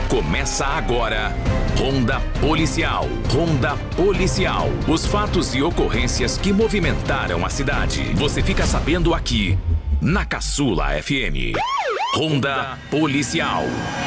Começa agora, Ronda Policial. Ronda Policial. Os fatos e ocorrências que movimentaram a cidade. Você fica sabendo aqui, na Caçula FM. Ronda Policial.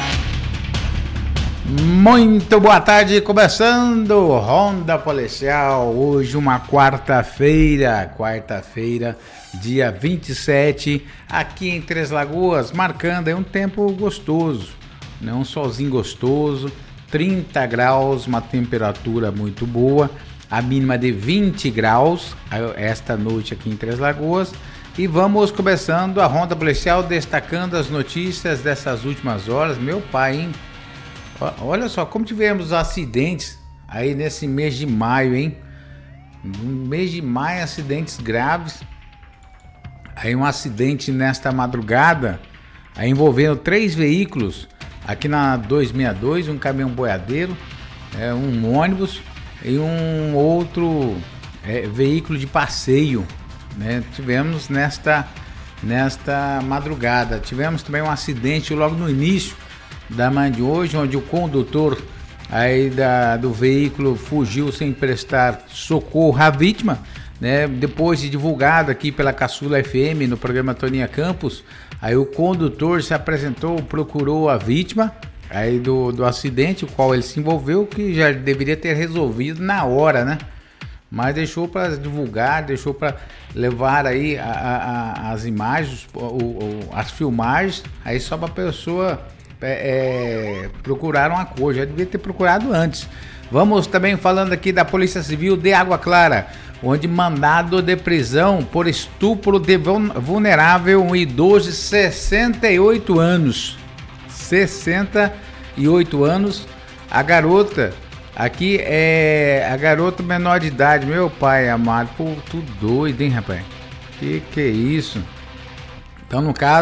Muito boa tarde, começando Ronda Policial. Hoje uma quarta-feira, dia 27, aqui em Três Lagoas, marcando aí um tempo gostoso. Um solzinho gostoso, 30 graus, uma temperatura muito boa, a mínima de 20 graus esta noite aqui em Três Lagoas. E vamos começando a Ronda Policial, destacando as notícias dessas últimas horas. Meu pai, hein? Olha só como tivemos acidentes aí nesse mês de maio, hein? No mês de maio, acidentes graves. Aí um acidente nesta madrugada, aí envolvendo 3 veículos. Aqui na 262, um caminhão boiadeiro, um ônibus e um outro veículo de passeio, né? Tivemos nesta madrugada. Tivemos também um acidente logo no início da manhã de hoje, onde o condutor aí do veículo fugiu sem prestar socorro à vítima, né? Depois de divulgado aqui pela Caçula FM no programa Toninha Campos, aí o condutor se apresentou, procurou a vítima aí do acidente, o qual ele se envolveu, que já deveria ter resolvido na hora, né? Mas deixou para divulgar, deixou para levar aí as imagens, as filmagens, aí só para a pessoa procurar uma coisa, já devia ter procurado antes. Vamos também falando aqui da Polícia Civil de Água Clara, onde mandado de prisão por estupro de vulnerável, um idoso de 68 anos. 68 anos. A garota, aqui a garota menor de idade. Meu pai amado, pô, tudo doido, hein, rapaz? Que é isso? Então, no caso,